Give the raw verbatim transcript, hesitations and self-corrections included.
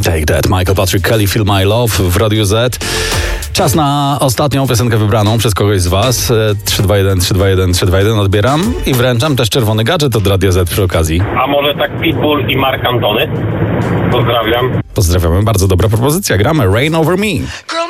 Take That, Michael Patrick Kelly, Feel My Love w Radiu Z. Czas na ostatnią piosenkę wybraną przez kogoś z was. trzy dwa jeden, trzy dwa jeden, trzy dwa jeden odbieram i wręczam też czerwony gadżet od Radia Z przy okazji. A może tak Pitbull i Mark Antony? Pozdrawiam. Pozdrawiamy, bardzo dobra propozycja. Gramy Rain Over Me.